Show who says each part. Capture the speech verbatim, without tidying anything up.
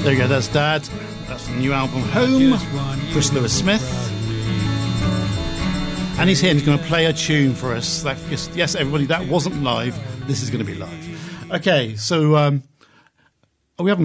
Speaker 1: There you go, that's Dad. That's the new album, Home, Chris Lewis Smith. And he's here and he's going to play a tune for us. That, yes, yes, everybody, that wasn't live. This is going to be live. Okay, so um, we haven't